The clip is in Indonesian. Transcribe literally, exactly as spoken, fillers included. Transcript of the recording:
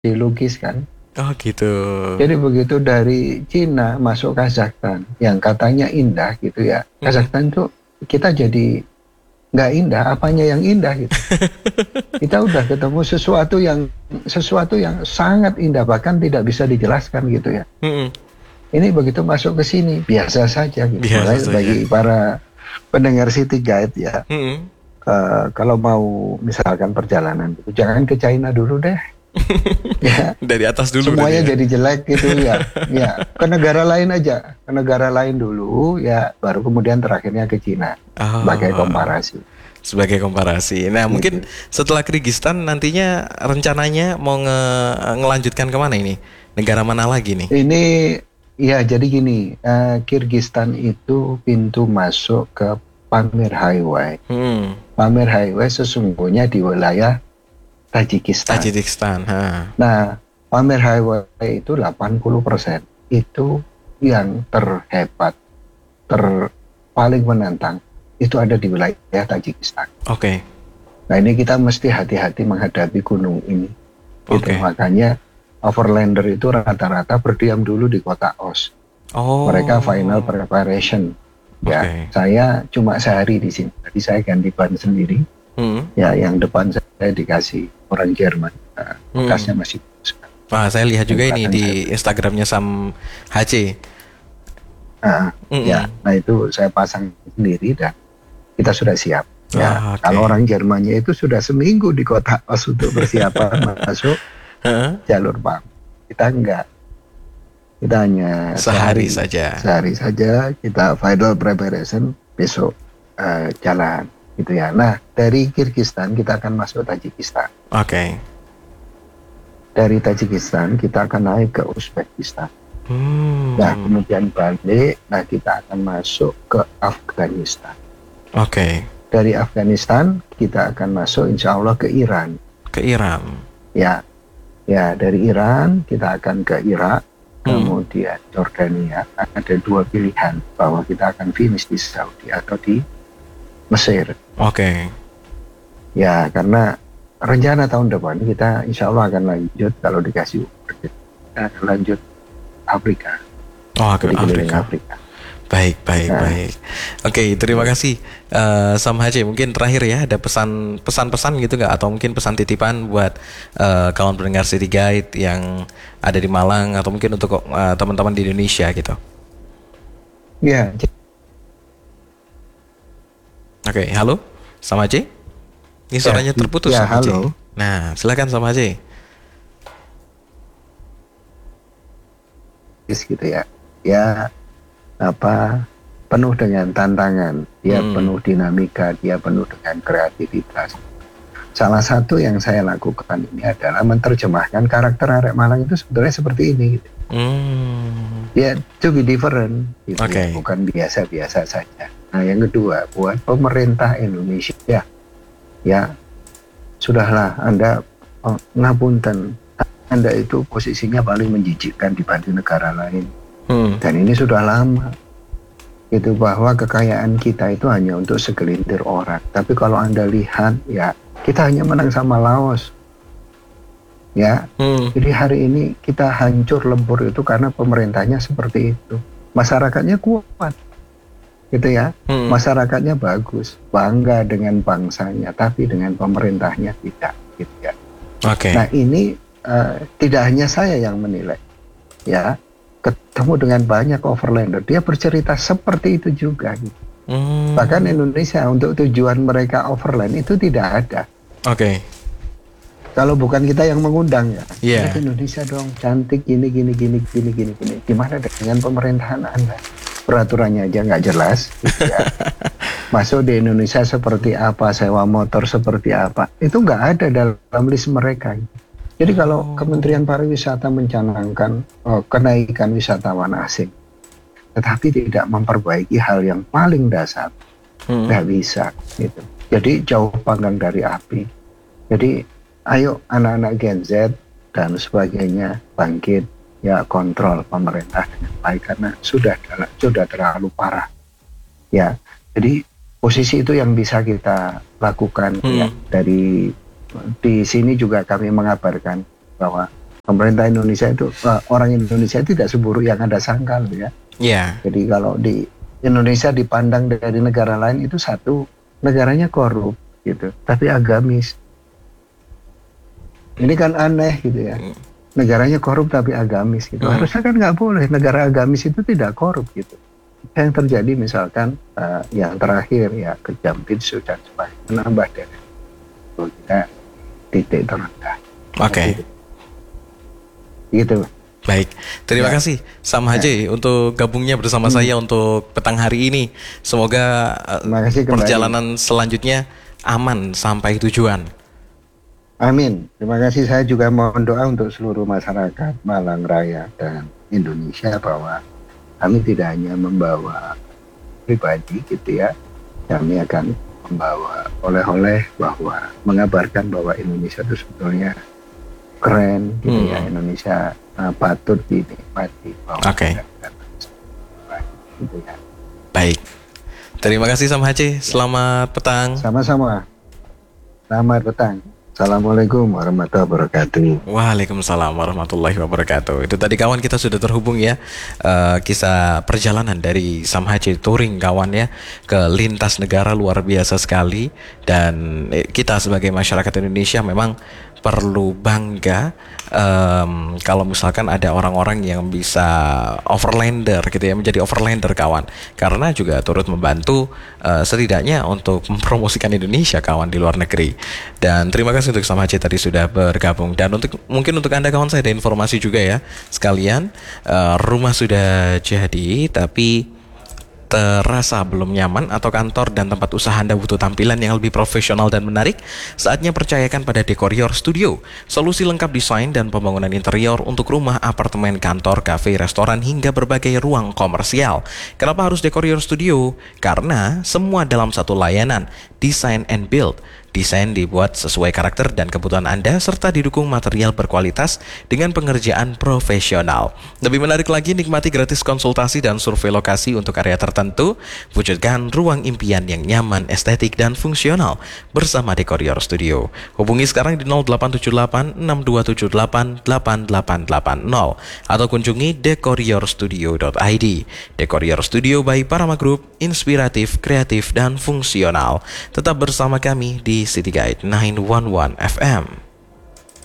dilukis kan. Oh gitu. Jadi begitu dari Cina masuk Kazakhstan, yang katanya indah gitu ya. Mm-mm. Kazakhstan tuh kita jadi nggak indah, apanya yang indah gitu. Kita udah ketemu sesuatu yang sesuatu yang sangat indah, bahkan tidak bisa dijelaskan gitu ya. Mm-mm. Ini begitu masuk ke sini biasa saja gitu. Biasa Makanya saja. bagi para pendengar City Guide ya, Mm-mm. eh, kalau mau misalkan perjalanan gitu, jangan ke China dulu deh. Ya, Dari atas dulu berarti semuanya ya. jadi jelek gitu ya. Ya, ke negara lain aja, ke negara lain dulu ya, baru kemudian terakhirnya ke Cina sebagai Oh, komparasi. sebagai komparasi. Nah, mungkin Gitu. setelah Kyrgyzstan nantinya rencananya mau nge ngelanjutkan kemana ini? Negara mana lagi nih? Ini ya jadi gini, eh, Kyrgyzstan itu pintu masuk ke Pamir Highway. Hmm, Pamir Highway sesungguhnya di wilayah Tajikistan. Tajikistan. Ha. Nah, Pamir Highway itu delapan puluh persen itu yang terhebat, ter paling menantang itu ada di wilayah Tajikistan. Oke, Nah, ini kita mesti hati-hati menghadapi gunung ini. Gitu. oke. Makanya overlander itu rata-rata berdiam dulu di kota Osh. Mereka final Oh, preparation. Ya, oke. saya cuma sehari di sini. Jadi saya ganti ban sendiri. Hmm, Ya, yang depan saya dikasih orang Jerman. Nah, bekasnya hmm. masih bagus. Wah, saya lihat Yang juga ini belakang saya di beli. Instagramnya Sam H C. Nah, ya, Mm-mm. nah itu saya pasang sendiri dan kita sudah siap. Ya, Ah, kalau oke. orang Jermannya itu sudah seminggu di kota Os untuk persiapan masuk Heeh. jalur P A M. Kita enggak, kita hanya Sehari sehari, saja. sehari saja kita final preparation, besok eh, jalan gitu ya. Nah, dari Kyrgyzstan kita akan masuk Tajikistan. Oke. Dari Tajikistan kita akan naik ke Uzbekistan. Nah, Hmm. kemudian balik, nah kita akan masuk ke Afghanistan. Oke. Dari Afghanistan kita akan masuk insya Allah ke Iran. Ke Iran. Ya, ya dari Iran kita akan ke Irak, Hmm. kemudian Jordania. Ada dua pilihan bahwa kita akan finish di Saudi atau di Mesir. Oke. Ya, karena rencana tahun depan kita insya Allah akan lanjut kalau dikasih umur, kita akan lanjut Afrika, Oh, ke jadi keliling Afrika. Afrika. Baik, baik, Nah, baik. Oke, terima kasih eh, Sam H C. Mungkin terakhir ya, ada pesan pesan-pesan gitu nggak? Atau mungkin pesan titipan buat eh, kawan pendengar City Guide yang ada di Malang atau mungkin untuk eh, teman-teman di Indonesia gitu. ya, Oke, halo, Sam H C. Ini ya, suaranya terputus ya, Sam H C. halo. Nah, silakan Sam H C. Gitu ya. Ya, apa penuh dengan tantangan, dia Hmm. penuh dinamika, dia penuh dengan kreativitas. Salah satu yang saya lakukan ini adalah menerjemahkan karakter arek Malang itu sebetulnya seperti ini. Gitu. Hmm. Ya, to be different, gitu ya, Oke. bukan biasa-biasa saja. Nah, yang kedua, buat pemerintah Indonesia, ya sudahlah, Anda oh, ngapunten, Anda itu posisinya paling menjijikkan dibanding negara lain. Hmm. Dan ini sudah lama. Itu bahwa kekayaan kita itu hanya untuk segelintir orang. Tapi kalau Anda lihat, ya kita hanya menang sama Laos. Ya, Hmm. jadi hari ini kita hancur lebur itu karena pemerintahnya seperti itu. Masyarakatnya kuat, gitu ya. Hmm. Masyarakatnya bagus, bangga dengan bangsanya, tapi dengan pemerintahnya tidak, gitu ya. Oke. Nah, ini uh, tidak hanya saya yang menilai, ya. Ketemu dengan banyak overlander, dia bercerita seperti itu juga. Gitu. Hmm. Bahkan Indonesia untuk tujuan mereka overland itu tidak ada. Oke. Kalau bukan kita yang mengundang ya, Iya. yeah. Indonesia dong, cantik gini gini gini gini gini gini. Gimana dengan pemerintahan Anda? Peraturannya aja nggak jelas. Gitu ya. Masuk di Indonesia seperti apa, sewa motor seperti apa, itu nggak ada dalam list mereka. Jadi kalau Kementerian Pariwisata mencanangkan oh, kenaikan wisatawan asing, tetapi tidak memperbaiki hal yang paling dasar, Hmm. nggak bisa. Gitu. Jadi jauh panggang dari api. Jadi ayo anak-anak Gen Z dan sebagainya bangkit, ya kontrol pemerintah dengan baik karena sudah sudah terlalu parah. Ya, jadi posisi itu yang bisa kita lakukan. Hmm. Ya dari di sini juga kami mengabarkan bahwa Pemerintah Indonesia itu uh, orang Indonesia tidak seburuk yang Anda sangka loh ya. Ya. Jadi kalau di Indonesia dipandang dari negara lain itu satu, negaranya korup gitu, tapi agamis. Ini kan aneh gitu ya. Negaranya korup tapi agamis gitu. Hmm. Harusnya kan nggak boleh. Negara agamis itu tidak korup gitu. Yang terjadi misalkan uh, yang terakhir ya kejam pinsu dan sebagainya menambah dari kita titik terendah. Oke. Gitu. Gitu. Baik, terima Ya. kasih Sam Haji untuk gabungnya bersama Hmm. saya untuk petang hari ini. Semoga uh, Terima kasih kembali. perjalanan selanjutnya aman sampai tujuan. Amin. Terima kasih. Saya juga mohon doa untuk seluruh masyarakat Malang Raya dan Indonesia bahwa kami tidak hanya membawa pribadi gitu ya. Kami akan membawa oleh-oleh bahwa mengabarkan bahwa Indonesia itu sebetulnya keren gitu ya. Hmm. Indonesia uh, patut dinikmati. Oke. Gitu ya. Baik, terima kasih Sam Haji. Selamat petang. Sama-sama. Selamat petang. Assalamualaikum warahmatullahi wabarakatuh. Waalaikumsalam warahmatullahi wabarakatuh. Itu tadi kawan kita sudah terhubung ya, uh, kisah perjalanan dari Sam Haji touring kawan ya ke lintas negara luar biasa sekali. Dan eh, kita sebagai masyarakat Indonesia memang perlu bangga um, kalau misalkan ada orang-orang yang bisa overlander gitu ya, menjadi overlander kawan, karena juga turut membantu uh, setidaknya untuk mempromosikan Indonesia kawan di luar negeri. Dan terima kasih untuk Sam Haji tadi sudah bergabung. Dan untuk mungkin untuk Anda kawan, saya ada informasi juga ya sekalian, uh, rumah sudah jadi tapi terasa belum nyaman atau kantor dan tempat usaha Anda butuh tampilan yang lebih profesional dan menarik, saatnya percayakan pada Dekorior Studio. Solusi lengkap desain dan pembangunan interior untuk rumah, apartemen, kantor, kafe, restoran, hingga berbagai ruang komersial. Kenapa harus Dekorior Studio? Karena semua dalam satu layanan, design and build. Desain dibuat sesuai karakter dan kebutuhan Anda serta didukung material berkualitas dengan pengerjaan profesional. Lebih menarik lagi, nikmati gratis konsultasi dan survei lokasi untuk area tertentu. Wujudkan ruang impian yang nyaman, estetik, dan fungsional bersama Dekorior Studio. Hubungi sekarang di nol delapan tujuh delapan enam dua tujuh delapan delapan delapan delapan nol atau kunjungi dekorior studio dot i d. Dekorior Studio by Parama Group, inspiratif, kreatif, dan fungsional. Tetap bersama kami di City Guide sembilan satu satu F M.